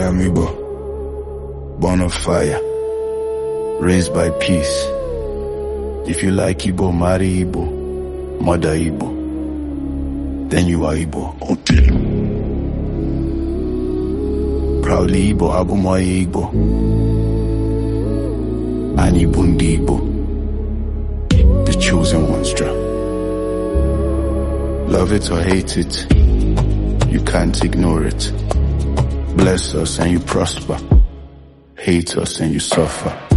am Igbo, born of fire, raised by peace. If you like Igbo, marry Igbo, mother Igbo, then you are Igbo. Until proudly Igbo, Abumoye Igbo, and Ibundi Igbo, the chosen ones. Love it or hate it, you can't ignore it. Bless us and you prosper, hate us and you suffer.